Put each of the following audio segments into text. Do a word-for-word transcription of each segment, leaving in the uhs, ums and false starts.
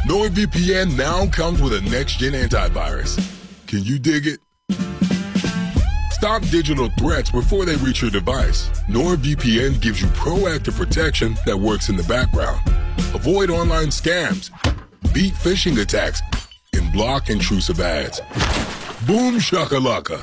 NordVPN now comes with a next-gen antivirus. Can you dig it? Stop digital threats before they reach your device. NordVPN gives you proactive protection that works in the background. Avoid online scams, beat phishing attacks, and block intrusive ads. Boom shakalaka.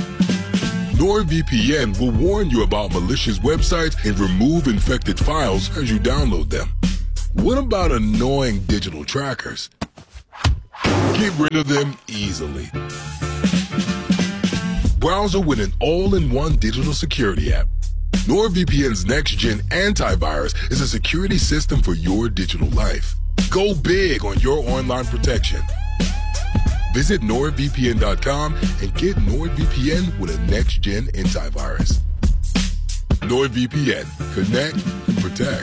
NordVPN will warn you about malicious websites and remove infected files as you download them. What about annoying digital trackers? Get rid of them easily. Browser with an all-in-one digital security app. NordVPN's next-gen antivirus is a security system for your digital life. Go big on your online protection. Visit nord V P N dot com and get NordVPN with a next-gen antivirus. NordVPN. Connect, protect.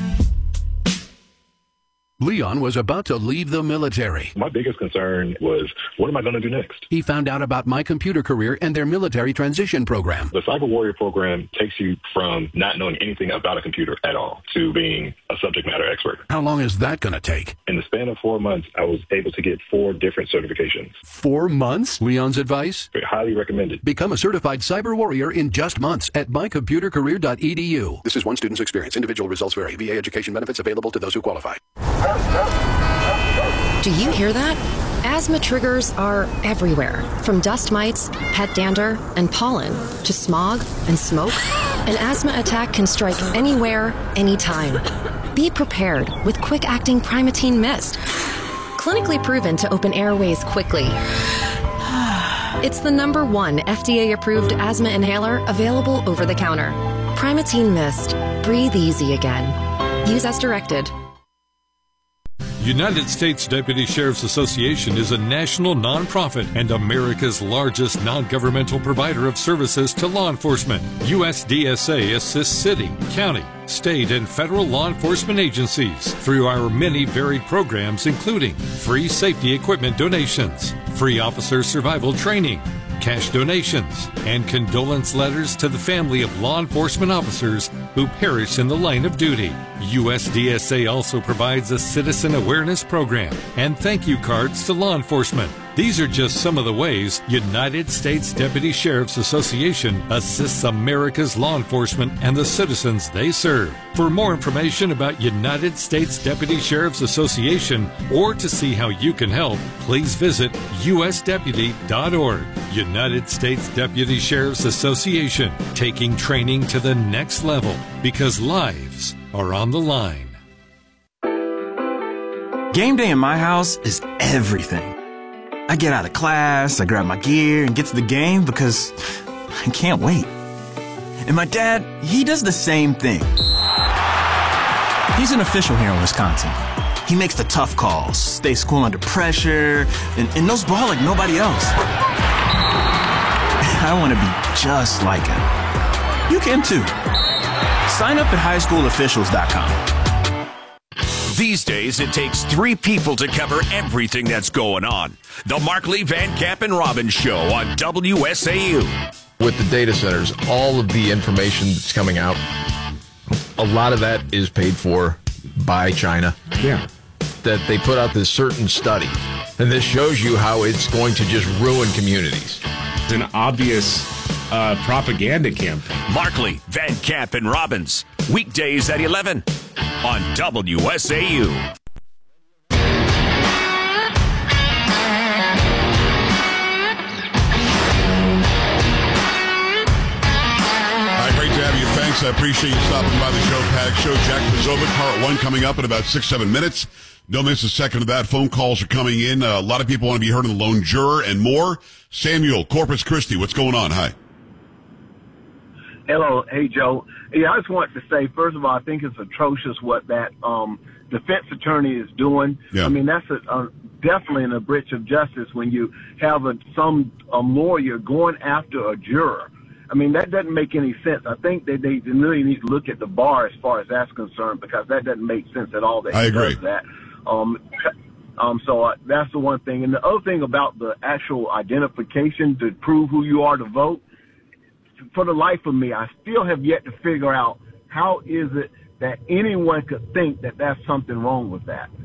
Leon was about to leave the military. My biggest concern was, what am I going to do next? He found out about My Computer Career and their military transition program. The Cyber Warrior program takes you from not knowing anything about a computer at all to being a subject matter expert. How long is that going to take? In the span of four months, I was able to get four different certifications. Four months? Leon's advice? Highly recommended. Become a certified cyber warrior in just months at my computer career dot e d u. This is one student's experience. Individual results vary. V A education benefits available to those who qualify. Do you hear that? Asthma triggers are everywhere, from dust mites, pet dander, and pollen, to smog and smoke. An asthma attack can strike anywhere, anytime. Be prepared with quick-acting Primatene Mist. Clinically proven to open airways quickly. It's the number one F D A-approved asthma inhaler available over the counter. Primatene Mist. Breathe easy again. Use as directed. United States Deputy Sheriff's Association is a national nonprofit and America's largest non-governmental provider of services to law enforcement. U S D S A assists city, county, state, and federal law enforcement agencies through our many varied programs, including free safety equipment donations, free officer survival training, cash donations, and condolence letters to the family of law enforcement officers who perished in the line of duty. U S D S A also provides a citizen awareness program and thank you cards to law enforcement. These are just some of the ways United States Deputy Sheriff's Association assists America's law enforcement and the citizens they serve. For more information about United States Deputy Sheriff's Association or to see how you can help, please visit u s deputy dot org. United States Deputy Sheriff's Association, taking training to the next level because lives are on the line. Game day in my house is everything. I get out of class, I grab my gear, and get to the game because I can't wait. And my dad, he does the same thing. He's an official here in Wisconsin. He makes the tough calls, stays cool under pressure, and, and knows ball like nobody else. I want to be just like him. You can too. Sign up at high school officials dot com. These days, it takes three people to cover everything that's going on. The Markley, Van Camp, and Robbins Show on W S A U. With the data centers, all of the information that's coming out, a lot of that is paid for by China. Yeah. That they put out this certain study, and this shows you how it's going to just ruin communities. It's an obvious uh, propaganda campaign. Markley, Van Camp, and Robbins, weekdays at eleven on W S A U. Thanks. I appreciate you stopping by the show. Paddock Show. Jack Posobiec, part one coming up in about six, seven minutes. Don't miss a second of that. Phone calls are coming in. Uh, a lot of people want to be heard on the lone juror and more. Samuel, Corpus Christi, what's going on? Hi. Hello. Hey, Joe. Yeah, I just want to say, first of all, I think it's atrocious what that um, defense attorney is doing. Yeah. I mean, that's a, a, definitely in a breach of justice when you have a, some a lawyer going after a juror. I mean, that doesn't make any sense. I think that they really need to look at the bar as far as that's concerned, because that doesn't make sense at all that I he agree. does that. Um, um, so uh, that's the one thing. And the other thing about the actual identification to prove who you are to vote, for the life of me, I still have yet to figure out how is it that anyone could think that that's something wrong with that.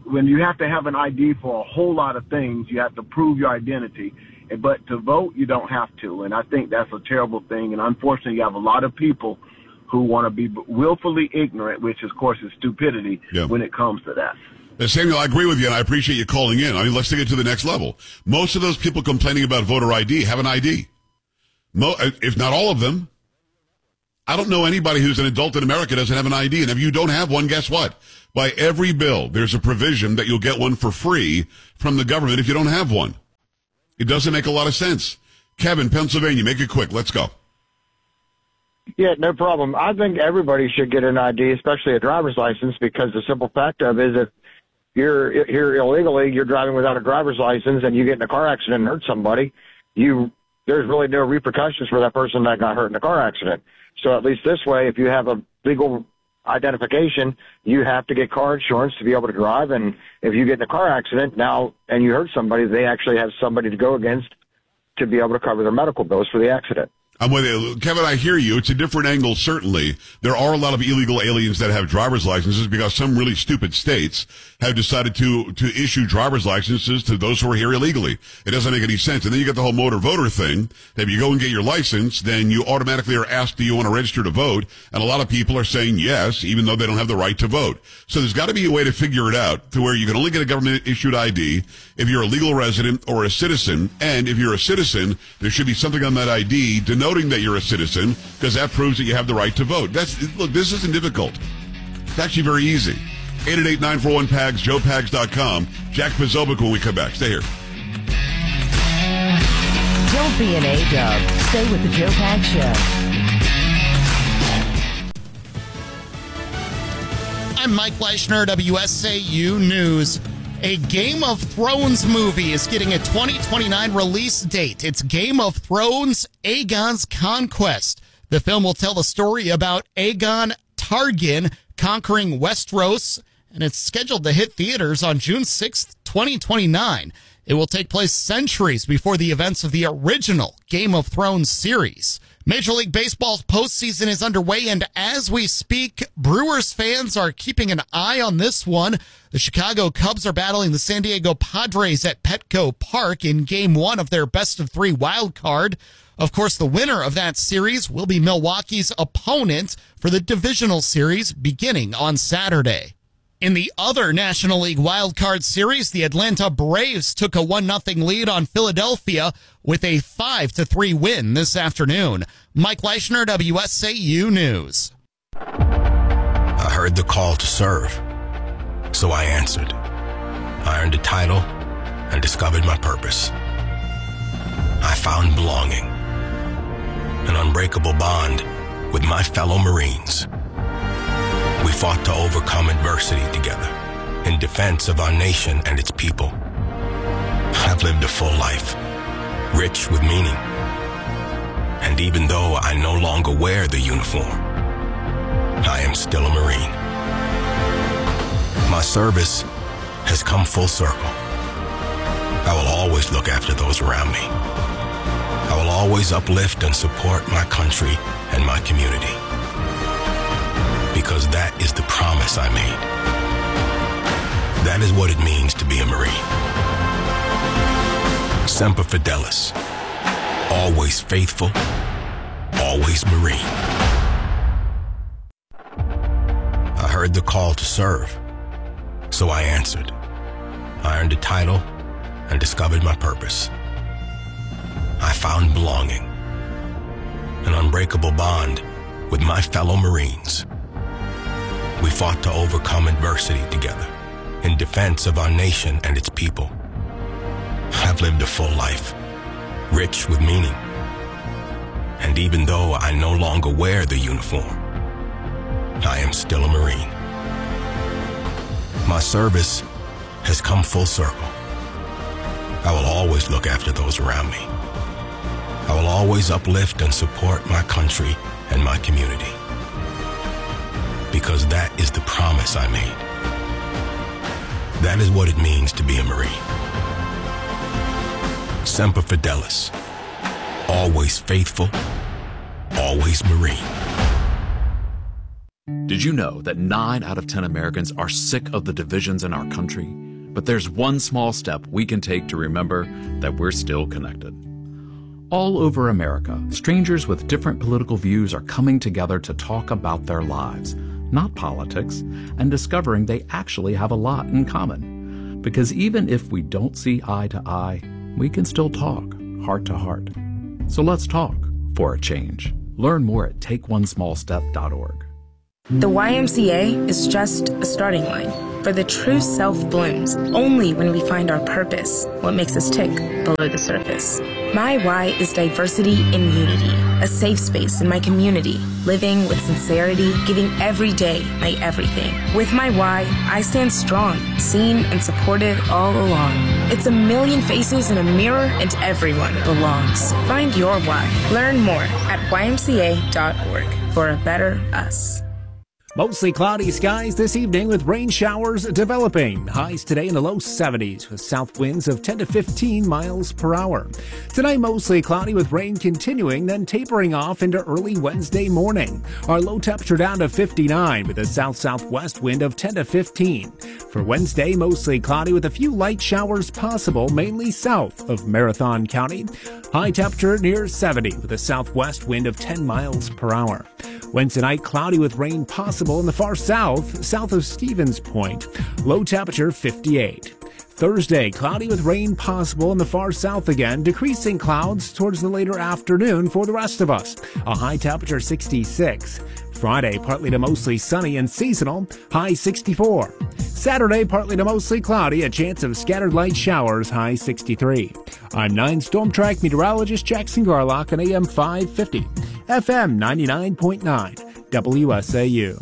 when you have to have an I D for a whole lot of things, you have to prove your identity. But to vote, you don't have to. And I think that's a terrible thing. And unfortunately, you have a lot of people who want to be willfully ignorant, which, of course, is stupidity yeah. when it comes to that. Uh, Samuel, I agree with you, and I appreciate you calling in. I mean, let's take it to the next level. Most of those people complaining about voter I D have an I D. Mo- if not all of them. I don't know anybody who's an adult in America doesn't have an I D. And if you don't have one, guess what? By every bill, there's a provision that you'll get one for free from the government if you don't have one. It doesn't make a lot of sense. Kevin, Pennsylvania, make it quick. Let's go. Yeah, no problem. I think everybody should get an I D, especially a driver's license, because the simple fact of it is if you're here illegally, you're driving without a driver's license, and you get in a car accident and hurt somebody, you there's really no repercussions for that person that got hurt in a car accident. So at least this way, if you have a legal identification, you have to get car insurance to be able to drive. And if you get in a car accident now and you hurt somebody, they actually have somebody to go against to be able to cover their medical bills for the accident. I'm with you. Kevin, I hear you. It's a different angle, certainly. There are a lot of illegal aliens that have driver's licenses because some really stupid states have decided to, to issue driver's licenses to those who are here illegally. It doesn't make any sense. And then you get the whole motor voter thing. If you go and get your license, then you automatically are asked, do you want to register to vote? And a lot of people are saying yes, even though they don't have the right to vote. So there's got to be a way to figure it out to where you can only get a government-issued I D if you're a legal resident or a citizen. And if you're a citizen, there should be something on that I D denoting noting that you're a citizen, because that proves that you have the right to vote. That's look, this isn't difficult. It's actually very easy. eight eight eight, nine four one, P A G S, joe pags dot com. Jack Posobiec when we come back. Stay here. Don't be an A-dub. Stay with the Joe Pags Show. I'm Mike Fleischner, W S A U News. A Game of Thrones movie is getting a twenty twenty-nine release date. It's Game of Thrones, Aegon's Conquest. The film will tell the story about Aegon Targaryen conquering Westeros, and it's scheduled to hit theaters on June sixth, twenty twenty-nine. It will take place centuries before the events of the original Game of Thrones series. Major League Baseball's postseason is underway, and as we speak, Brewers fans are keeping an eye on this one. The Chicago Cubs are battling the San Diego Padres at Petco Park in Game one of their best-of-three wild card. Of course, the winner of that series will be Milwaukee's opponent for the divisional series beginning on Saturday. In the other National League wildcard series, the Atlanta Braves took a one nothing lead on Philadelphia with a five to three win this afternoon. Mike Fleischner, W S A U News. I heard the call to serve, so I answered. I earned a title and discovered my purpose. I found belonging, an unbreakable bond with my fellow Marines. We fought to overcome adversity together in defense of our nation and its people. I've lived a full life, rich with meaning. And even though I no longer wear the uniform, I am still a Marine. My service has come full circle. I will always look after those around me. I will always uplift and support my country and my community. Because that is the promise I made. That is what it means to be a Marine. Semper Fidelis. Always faithful. Always Marine. I heard the call to serve, so I answered. I earned a title and discovered my purpose. I found belonging, an unbreakable bond with my fellow Marines. We fought to overcome adversity together in defense of our nation and its people. I've lived a full life, rich with meaning. And even though I no longer wear the uniform, I am still a Marine. My service has come full circle. I will always look after those around me. I will always uplift and support my country and my community. Because that is the promise I made. That is what it means to be a Marine. Semper Fidelis. Always faithful. Always Marine. Did you know that nine out of ten Americans are sick of the divisions in our country? But there's one small step we can take to remember that we're still connected. All over America, strangers with different political views are coming together to talk about their lives, not politics, and discovering they actually have a lot in common. Because even if we don't see eye to eye, we can still talk heart to heart. So let's talk for a change. Learn more at take one small step dot org. The Y M C A is just a starting line, for the true self blooms only when we find our purpose, what makes us tick below the surface. My Y is diversity in unity, a safe space in my community, living with sincerity, giving every day my everything. With my Y, I stand strong, seen and supported all along. It's a million faces in a mirror and everyone belongs. Find your Y. Learn more at Y M C A dot org for a better us. Mostly cloudy skies this evening with rain showers developing. Highs today in the low seventies with south winds of ten to fifteen miles per hour. Tonight mostly cloudy with rain continuing, then tapering off into early Wednesday morning. Our low temperature down to fifty-nine with a south-southwest wind of ten to fifteen. For Wednesday, mostly cloudy with a few light showers possible, mainly south of Marathon County. High temperature near seventy with a southwest wind of ten miles per hour. Wednesday night, cloudy with rain possible in the far south, south of Stevens Point. Low temperature fifty-eight. Thursday, cloudy with rain possible in the far south again, decreasing clouds towards the later afternoon for the rest of us. A high temperature sixty-six. Friday, partly to mostly sunny and seasonal, high sixty-four. Saturday, partly to mostly cloudy, a chance of scattered light showers, high sixty-three. I'm nine Storm Track meteorologist Jackson Garlock on A M five fifty, F M ninety-nine point nine, W S A U.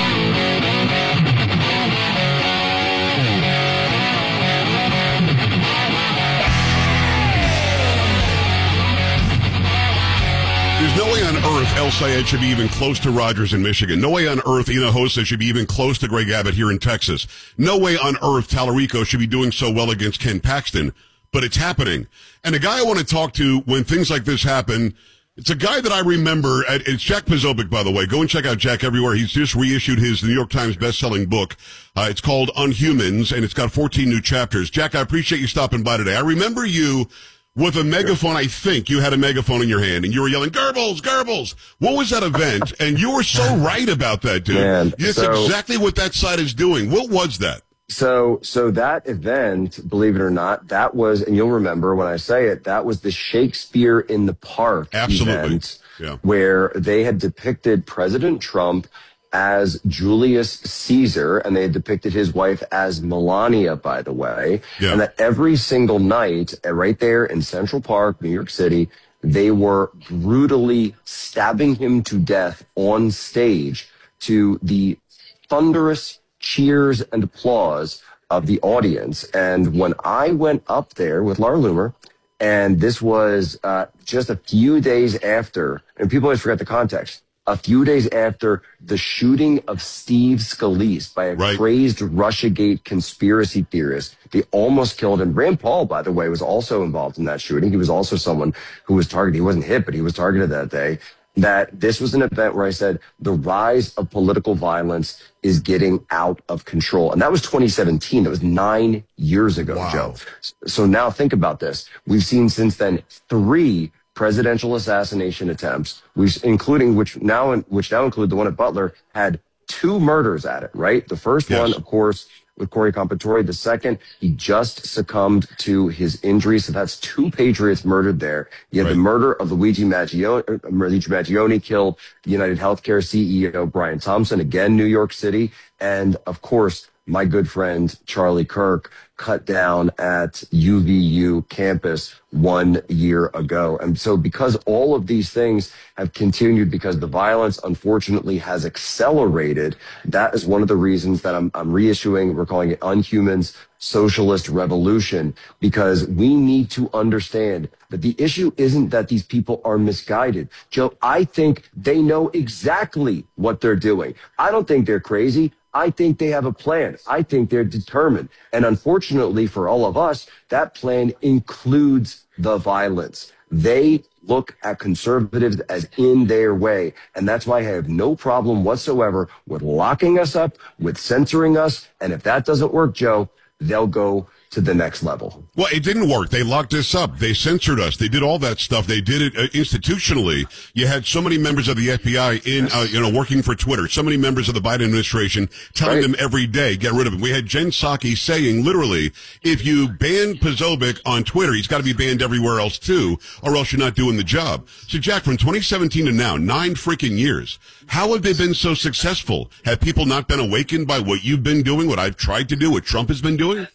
There's no way on earth El Sayed should be even close to Rogers in Michigan. No way on earth Ina Hossa should be even close to Greg Abbott here in Texas. No way on earth Tallarico should be doing so well against Ken Paxton. But it's happening. And the guy I want to talk to when things like this happen, it's a guy that I remember. It's Jack Posobiec, by the way. Go and check out Jack everywhere. He's just reissued his New York Times best-selling book. Uh, it's called Unhumans, and it's got fourteen new chapters. Jack, I appreciate you stopping by today. I remember you with a megaphone. I think you had a megaphone in your hand, and you were yelling, Goebbels, Goebbels. What was that event? And you were so right about that, dude. Man, It's so, exactly what that side is doing. What was that? So, so that event, believe it or not, that was, and you'll remember when I say it, that was the Shakespeare in the Park Absolutely. event, Yeah. where they had depicted President Trump as Julius Caesar, and they had depicted his wife as Melania, by the way, Yeah. and that every single night, uh, right there in Central Park, New York City, they were brutally stabbing him to death on stage to the thunderous cheers and applause of the audience. And when I went up there with Laura Loomer, and this was uh, just a few days after, and people always forget the context, a few days after the shooting of Steve Scalise by a Right. crazed Russiagate conspiracy theorist. They almost killed him. Rand Paul, by the way, was also involved in that shooting. He was also someone who was targeted. He wasn't hit, but he was targeted that day. That this was an event where I said the rise of political violence is getting out of control. And that was twenty seventeen. That was nine years ago, Wow. Joe. So now think about this. We've seen since then three presidential assassination attempts, we've, including which now, which now include the one at Butler, had two murders at it, right? The first Yes. one, of course, with Corey Compatore. The second, he just succumbed to his injury. So that's two Patriots murdered there. You had Right. the murder of Luigi Maggione, Luigi Maggione killed United Healthcare C E O Brian Thompson, again, New York City. And of course, my good friend Charlie Kirk cut down at U V U campus one year ago. And so because all of these things have continued, because the violence unfortunately has accelerated, that is one of the reasons that I'm, I'm reissuing, we're calling it Unhumans Socialist Revolution, because we need to understand that the issue isn't that these people are misguided. Joe, I think they know exactly what they're doing. I don't think they're crazy. I think they have a plan. I think they're determined. And unfortunately for all of us, that plan includes the violence. They look at conservatives as in their way. And that's why I have no problem whatsoever with locking us up, with censoring us. And if that doesn't work, Joe, they'll go to the next level. Well, it didn't work. They locked us up. They censored us. They did all that stuff. They did it uh, institutionally. You had so many members of the F B I in, uh, you know, working for Twitter. So many members of the Biden administration telling right. them every day, get rid of him. We had Jen Psaki saying, literally, if you ban Posobiec on Twitter, he's got to be banned everywhere else too, or else you're not doing the job. So, Jack, from twenty seventeen to now, nine freaking years, how have they been so successful? Have people not been awakened by what you've been doing, what I've tried to do, what Trump has been doing?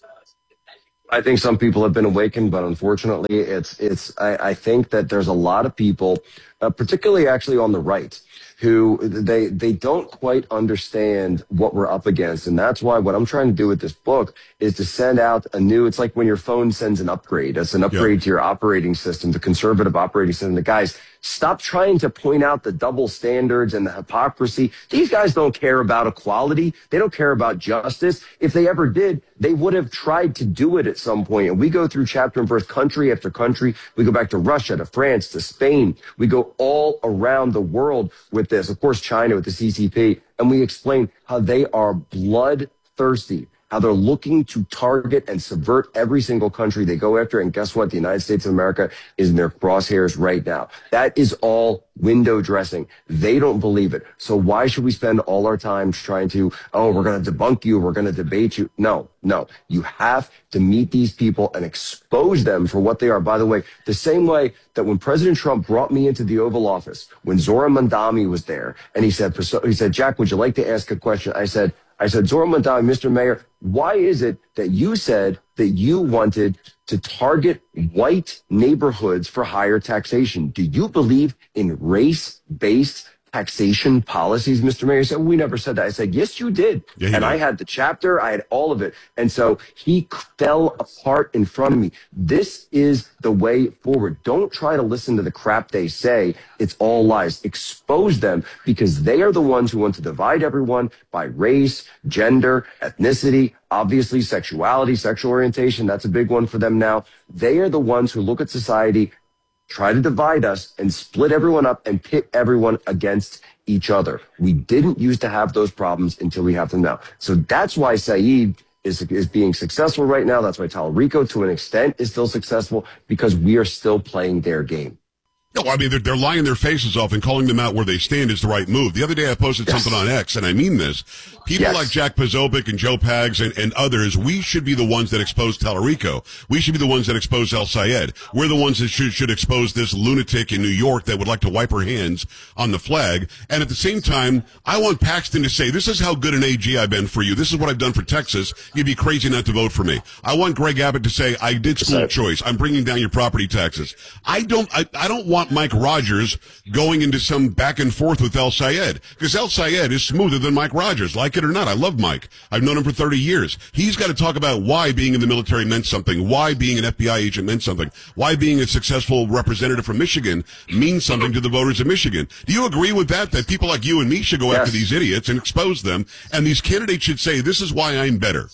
I think some people have been awakened, but unfortunately, it's it's. I, I think that there's a lot of people, uh, particularly actually on the right, who they they don't quite understand what we're up against, and that's why what I'm trying to do with this book is to send out a new. It's like when your phone sends an upgrade. It's an upgrade yep. to your operating system, the conservative operating system. The guys, stop trying to point out the double standards and the hypocrisy. These guys don't care about equality. They don't care about justice. If they ever did, they would have tried to do it at some point. And we go through chapter and verse, country after country. We go back to Russia, to France, to Spain. We go all around the world with this. Of course, China with the C C P. And we explain how they are bloodthirsty, how they're looking to target and subvert every single country they go after. And guess what? The United States of America is in their crosshairs right now. That is all window dressing. They don't believe it. So why should we spend all our time trying to, oh, we're going to debunk you, we're going to debate you? No, no. You have to meet these people and expose them for what they are. By the way, the same way that when President Trump brought me into the Oval Office, when Zohran Mamdani was there, and he said, he said, Jack, would you like to ask a question? I said, I said, Zohran Mamdani, Mister Mayor, why is it that you said that you wanted to target white neighborhoods for higher taxation? Do you believe in race-based taxation policies, Mister Mayor? He said, we never said that. I said, yes, you did. Yeah, and did. I had the chapter. I had all of it. And so he fell apart in front of me. This is the way forward. Don't try to listen to the crap they say. It's all lies. Expose them, because they are the ones who want to divide everyone by race, gender, ethnicity, obviously sexuality, sexual orientation. That's a big one for them now. They are the ones who look at society, try to divide us and split everyone up and pit everyone against each other. We didn't used to have those problems until we have them now. So that's why Saeed is, is being successful right now. That's why Tallarico, to an extent, is still successful, because we are still playing their game. No, I mean, they're, they're lying their faces off, and calling them out where they stand is the right move. The other day I posted yes. something on X, and I mean this. People yes. like Jack Posobiec and Joe Pags and, and others, we should be the ones that expose Tallarico. We should be the ones that expose El Sayed. We're the ones that should, should expose this lunatic in New York that would like to wipe her hands on the flag. And at the same time, I want Paxton to say, this is how good an A G I've been for you. This is what I've done for Texas. You'd be crazy not to vote for me. I want Greg Abbott to say, I did school choice. I'm bringing down your property taxes. I don't, I, I don't want Mike Rogers going into some back and forth with El Sayed, because El Sayed is smoother than Mike Rogers. Like it or not, I love Mike. I've known him for thirty years. He's got to talk about why being in the military meant something, why being an F B I agent meant something, why being a successful representative from Michigan means something to the voters of Michigan. Do you agree with that, that people like you and me should go yes. after these idiots and expose them, and these candidates should say, this is why I'm better?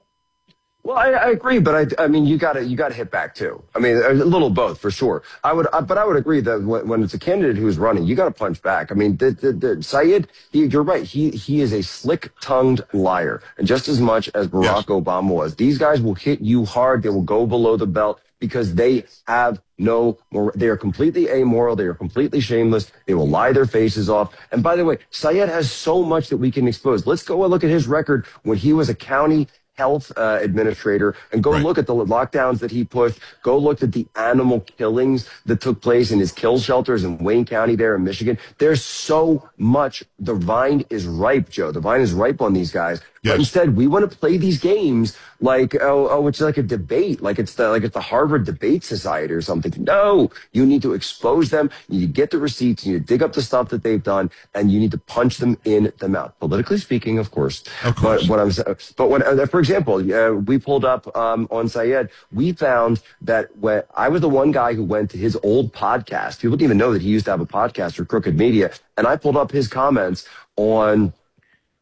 Well, I, I agree, but I, I mean, you got to you got to hit back too. I mean, a little both for sure. I would, uh, but I would agree that when, when it's a candidate who's running, you got to punch back. I mean, the, the, the Sayed, he, you're right. He he is a slick-tongued liar, and just as much as Barack yes. Obama was. These guys will hit you hard. They will go below the belt, because they have no more. They are completely amoral. They are completely shameless. They will lie their faces off. And by the way, Sayed has so much that we can expose. Let's go and look at his record when he was a county health uh, administrator, and go right. look at the lockdowns that he pushed. Go look at the animal killings that took place in his kill shelters in Wayne County there in Michigan. There's so much. The vine is ripe, Joe. The vine is ripe on these guys. Yes. But instead, we want to play these games like, oh, oh, it's like a debate, like it's the, like it's the Harvard Debate Society or something. No, you need to expose them. You need to get the receipts. You need to dig up the stuff that they've done, and you need to punch them in the mouth. Politically speaking, of course. Of course. But what I'm saying, but what, uh, for example, uh, we pulled up um, on Sayed. We found that when I was the one guy who went to his old podcast. People didn't even know that he used to have a podcast for Crooked Media, and I pulled up his comments on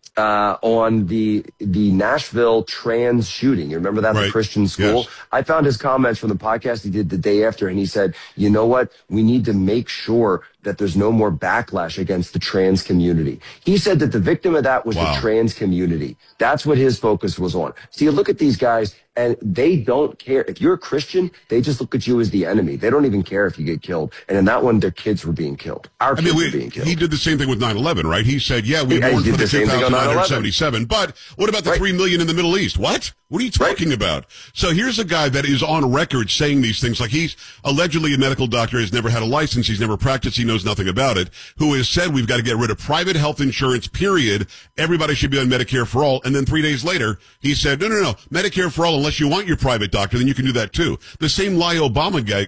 uh, on the the Nashville trans shooting. You remember that, Right. the Christian school? Yes. I found his comments from the podcast he did the day after, and he said, you know what? We need to make sure that there's no more backlash against the trans community. He said that the victim of that was Wow. the trans community. That's what his focus was on. So you look at these guys, and they don't care. If you're a Christian, they just look at you as the enemy. They don't even care if you get killed. And in that one, their kids were being killed. Our I kids mean, we, were being killed. he did the same thing with nine eleven, right? He said, yeah, we He- he mourned did for the the same two thing on thousand nine nine hundred eleven. seventy-seven, but what about the Right. three million in the Middle East? What? What are you talking about? So here's a guy that is on record saying these things, like he's allegedly a medical doctor, has never had a license, he's never practiced, he knows nothing about it, who has said we've got to get rid of private health insurance, period. Everybody should be on Medicare for all. And then three days later, he said, no, no, no, Medicare for all, unless you want your private doctor, then you can do that too. The same lie Obama guy